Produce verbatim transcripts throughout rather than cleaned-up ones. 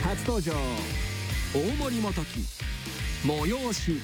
初登場、大森元樹、催し。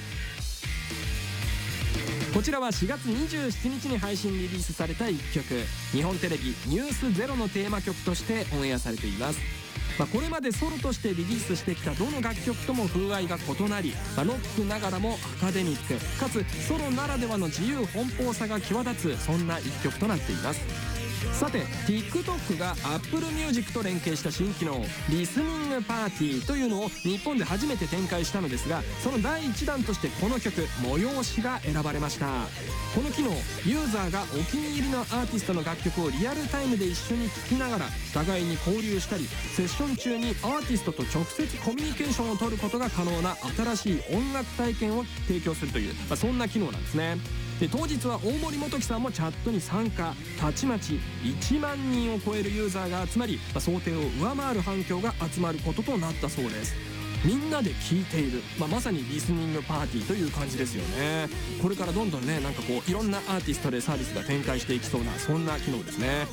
こちらはしがつにじゅうしちにちに配信リリースされたいっきょく、日本テレビ「ニュースゼロのテーマ曲としてオンエアされています。まあ、これまでソロとしてリリースしてきたどの楽曲とも風合いが異なり、まあ、ロックながらもアカデミックかつソロならではの自由奔放さが際立つ、そんないっきょくとなっています。さて TikTok が Apple Music と連携した新機能リスニングパーティーというのを日本で初めて展開したのですが、そのだいいちだんとしてこの曲「催し」が選ばれました。この機能、ユーザーがお気に入りのアーティストの楽曲をリアルタイムで一緒に聴きながら互いに交流したり、セッション中にアーティストと直接コミュニケーションを取ることが可能な新しい音楽体験を提供するという、まあ、そんな機能なんですね。で当日は大森元樹さんもチャットに参加、たちまちいちまんにんを超えるユーザーが集まり、まあ、想定を上回る反響が集まることとなったそうです。みんなで聴いている、まあ、まさにリスニングパーティーという感じですよね。これからどんどんね、なんかこういろんなアーティストでサービスが展開していきそうな、そんな機能ですね。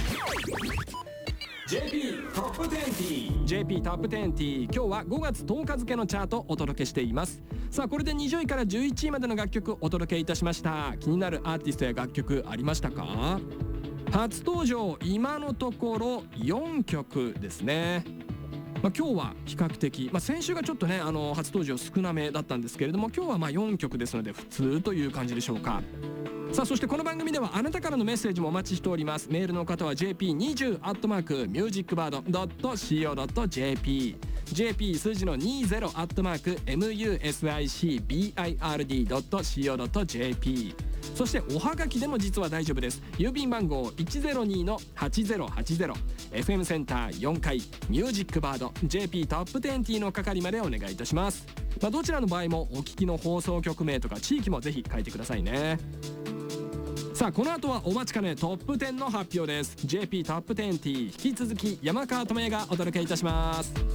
ジェーピー トップ テンティー ジェーピー トップ テンティー 今日はごがつとおか付のチャートをお届けしています。さあこれでにじゅういからじゅういちいまでの楽曲お届けいたしました。気になるアーティストや楽曲ありましたか？初登場、今のところよんきょくですね。まあ、今日は比較的、まあ、先週がちょっとねあの初登場少なめだったんですけれども、今日はまあよんきょくですので普通という感じでしょうか。さあそしてこの番組ではあなたからのメッセージもお待ちしております。メールの方は ジェーピーにじゅう アットマーク ミュージックバード ドット シーオー ドット ジェーピー ジェーピー 数字のにじゅう アットマーク ミューシックバード ドット シーオー ドット ジェーピー。 そしておはがきでも実は大丈夫です。郵便番号 いちゼロにのはちゼロはちゼロ エフエム センターよんかいミュージックバード ジェーピー トップにじゅうの係までお願いいたします。まあ、どちらの場合もお聞きの放送局名とか地域もぜひ書いてくださいね。さあこの後はお待ちかねトップじゅうの発表です。 ジェーピー トップじゅう、引き続き山川智也がお届けいたします。